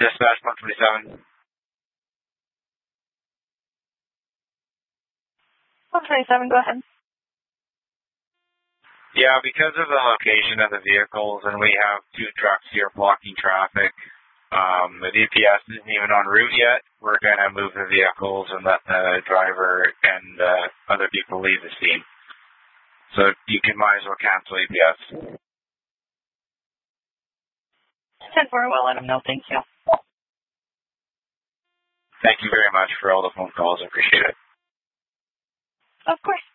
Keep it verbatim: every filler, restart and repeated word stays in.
Dispatch one twenty-seven. one twenty-seven, go ahead. Yeah, because of the location of the vehicles, and we have two trucks here blocking traffic, um, the D P S isn't even en route yet. We're going to move the vehicles and let the driver and uh, other people leave the scene. So you can might as well cancel A P S. ten four, we'll let them know. Thank you. Thank you very much for all the phone calls. I appreciate it. Of course.